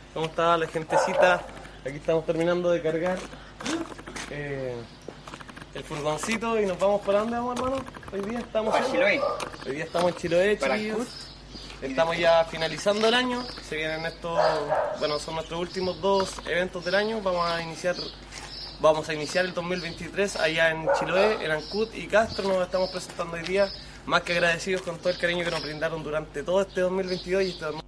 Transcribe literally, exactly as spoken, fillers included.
¿Cómo está la gentecita? Aquí estamos terminando de cargar eh, el furgoncito y nos vamos para dónde vamos, hermano. Hoy día estamos Para en Chiloé. Hoy día estamos en Chiloé, Para chiquillos. Cut. Estamos ya finalizando el año. Se vienen estos, bueno, son nuestros últimos dos eventos del año. Vamos a iniciar Vamos a iniciar el dos mil veintitrés allá en Chiloé, en Ancud y Castro. Nos estamos presentando hoy día, más que agradecidos con todo el cariño que nos brindaron durante todo este dos mil veintidós y este dos mil